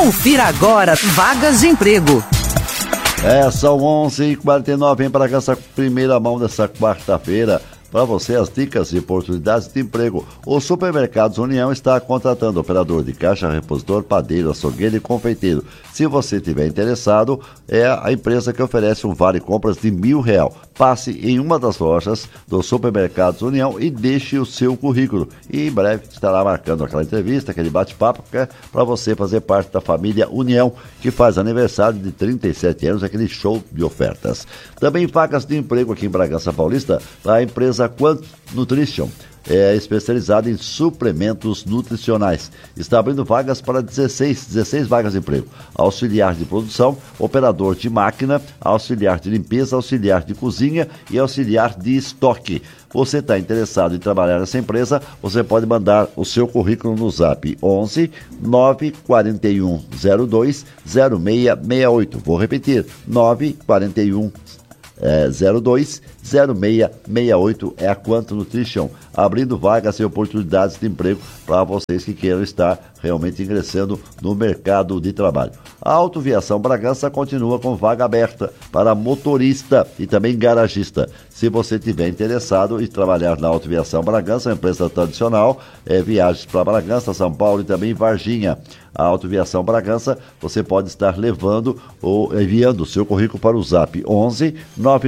Confira agora vagas de emprego. São 11h49, vem para cá essa primeira mão dessa quarta-feira. Para você, as dicas e oportunidades de emprego. O Supermercados União está contratando operador de caixa, repositor, padeiro, açougueiro e confeiteiro. Se você estiver interessado, é a empresa que oferece um vale compras de R$1.000. Passe em uma das lojas do Supermercados União e deixe o seu currículo. E em breve estará marcando aquela entrevista, aquele bate-papo, para você fazer parte da família União, que faz aniversário de 37 anos, aquele show de ofertas. Também vagas de emprego aqui em Bragança Paulista, para a empresa Quant Nutrition. É especializada em suplementos nutricionais. Está abrindo vagas para 16 vagas de emprego. Auxiliar de produção, operador de máquina, auxiliar de limpeza, auxiliar de cozinha e auxiliar de estoque. Você está interessado em trabalhar nessa empresa, você pode mandar o seu currículo no zap 11 941 02 0668. Vou repetir, 941 02 0668 é a Quanto Nutrition, abrindo vagas e oportunidades de emprego para vocês que queiram estar realmente ingressando no mercado de trabalho. A Autoviação Bragança continua com vaga aberta para motorista e também garagista. Se você estiver interessado em trabalhar na Autoviação Bragança, empresa tradicional, viagens para Bragança, São Paulo e também Varginha. A Autoviação Bragança, você pode estar levando ou enviando o seu currículo para o zap 11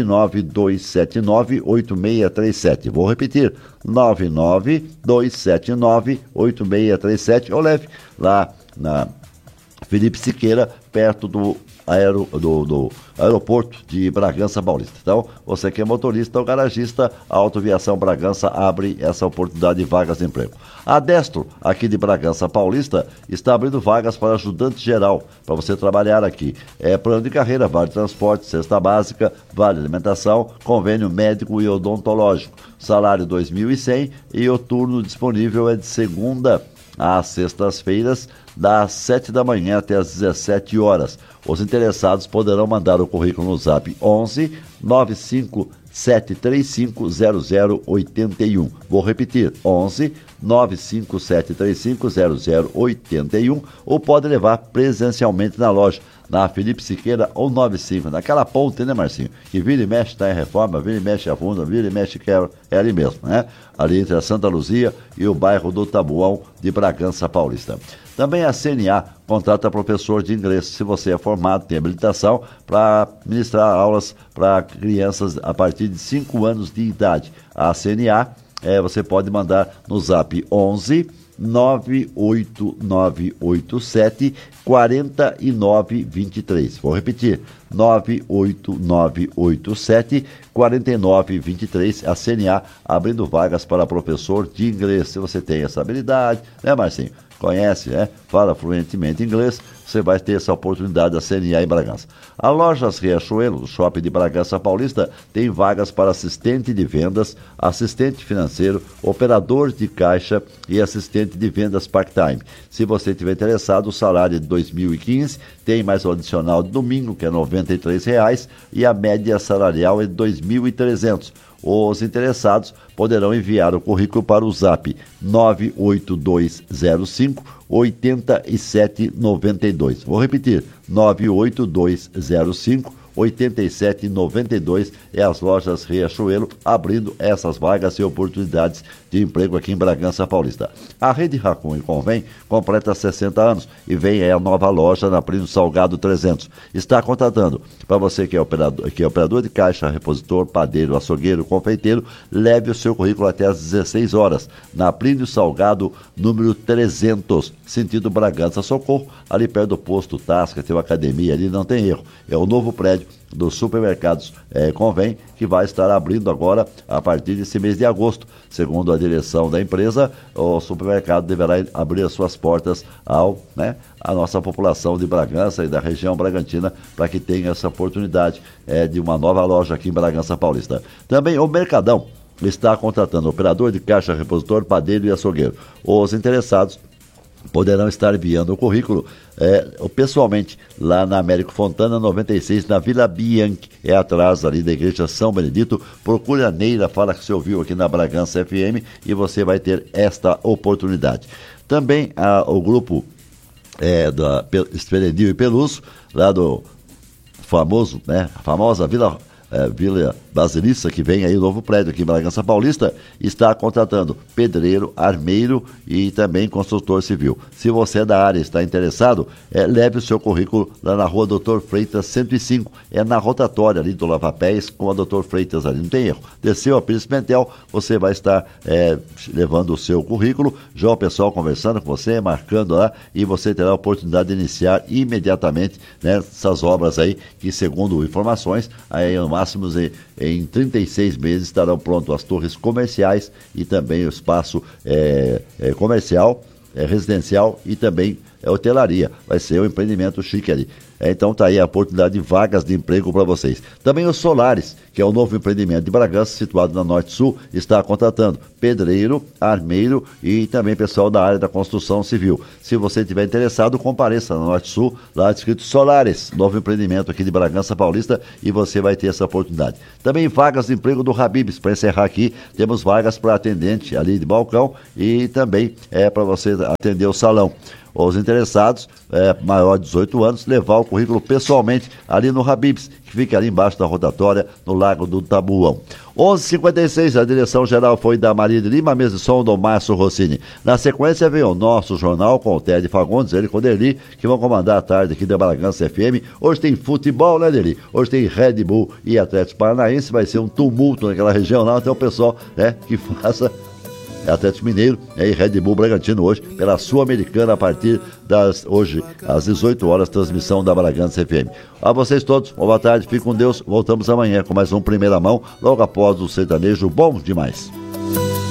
99279 8637. Vou repetir, 99279 8637, ou leve lá na Felipe Siqueira, perto do aeroporto de Bragança Paulista. Então, você que é motorista ou garagista, a Autoviação Bragança abre essa oportunidade de vagas de emprego. A Destro, aqui de Bragança Paulista, está abrindo vagas para ajudante geral, para você trabalhar aqui. Plano de carreira, vale transporte, cesta básica, vale alimentação, convênio médico e odontológico. Salário 2.100 e o turno disponível é de segunda às sextas-feiras, das 7 da manhã até às 17 horas. Os interessados poderão mandar o currículo no zap 11 95 735 0081. Vou repetir, 11 95 735 0081, ou pode levar presencialmente na loja, na Felipe Siqueira ou 95, naquela ponte, né, Marcinho? Que vira e mexe está em reforma, vira e mexe afunda, vira e mexe que é ali mesmo, né? Ali entre a Santa Luzia e o bairro do Tabuão de Bragança Paulista. Também a CNA contrata professor de inglês. Se você é formado, tem habilitação para ministrar aulas para crianças a partir de 5 anos de idade. A CNA, você pode mandar no zap 11 98987 4923. Vou repetir, 98987 4923. A CNA abrindo vagas para professor de inglês. Se você tem essa habilidade, né, Marcinho? Conhece, né? Fala fluentemente inglês, você vai ter essa oportunidade da CNA em Bragança. A Lojas Riachuelo, do Shopping de Bragança Paulista, tem vagas para assistente de vendas, assistente financeiro, operador de caixa e assistente de vendas part-time. Se você estiver interessado, o salário é de 2015, tem mais o adicional de domingo, que é R$ 93, e a média salarial é de 2.300. Os interessados poderão enviar o currículo para o zap 98205 8792. Vou repetir, 98205 8792 é as Lojas Riachuelo abrindo essas vagas e oportunidades de emprego aqui em Bragança Paulista. A Rede Racon e Convém completa 60 anos e vem a nova loja na Plínio Salgado 300. Está contratando. Para você que é operador de caixa, repositor, padeiro, açougueiro, confeiteiro, leve o seu currículo até às 16 horas na Plínio Salgado, número 300, sentido Bragança Socorro, ali perto do posto Tasca, tem uma academia ali, não tem erro. É o novo prédio dos supermercados Convém, que vai estar abrindo agora a partir desse mês de agosto. Segundo a direção da empresa, o supermercado deverá abrir as suas portas à nossa população de Bragança e da região Bragantina, para que tenha essa oportunidade de uma nova loja aqui em Bragança Paulista. Também o Mercadão está contratando operador de caixa, repositor, padeiro e açougueiro. Os interessados poderão estar enviando o currículo pessoalmente lá na Américo Fontana 96, na Vila Bianchi, atrás ali da Igreja São Benedito. Procure a Neira, fala que você ouviu aqui na Bragança FM e você vai ter esta oportunidade. Também o grupo da Esperendio e Peluso, lá do famoso, né, a famosa Vila Basilissa, que vem aí o novo prédio aqui em Bragança Paulista, está contratando pedreiro, armeiro e também construtor civil. Se você é da área e está interessado, leve o seu currículo lá na rua Doutor Freitas 105, na rotatória ali do Lavapés com a Doutor Freitas ali, não tem erro. Desceu a Pires Pimentel, você vai estar levando o seu currículo, já o pessoal conversando com você, marcando lá, e você terá a oportunidade de iniciar imediatamente, né, essas obras aí, que segundo informações, aí no máximo em 36 meses estarão prontas as torres comerciais e também o espaço comercial, residencial e também hotelaria. Vai ser um empreendimento chique ali. Então tá aí a oportunidade de vagas de emprego para vocês. Também os Solares, que é o novo empreendimento de Bragança, situado na Norte Sul, está contratando pedreiro, armeiro e também pessoal da área da construção civil. Se você estiver interessado, compareça na Norte Sul, lá escrito Solares, novo empreendimento aqui de Bragança Paulista, e você vai ter essa oportunidade. Também vagas de emprego do Habib's, para encerrar aqui, temos vagas para atendente ali de balcão e também para você atender o salão. Os interessados, maior de 18 anos, levar o currículo pessoalmente ali no Habib's, que fica ali embaixo da rotatória, no Lago do Tabuão. 11h56, a direção geral foi da Maria de Lima, mesa de som do Márcio Rossini. Na sequência vem o nosso jornal com o Ted Fagundes, ele com o Deli, que vão comandar a tarde aqui da Bragança FM. Hoje tem futebol, né, Deli? Hoje tem Red Bull e Atlético Paranaense, vai ser um tumulto naquela região lá, então o pessoal que faça Atlético Mineiro e Red Bull Bragantino hoje pela Sul-Americana a partir hoje às 18 horas, transmissão da Bragança FM. A vocês todos, boa tarde, fiquem com Deus, voltamos amanhã com mais um Primeira Mão, logo após o sertanejo bom demais.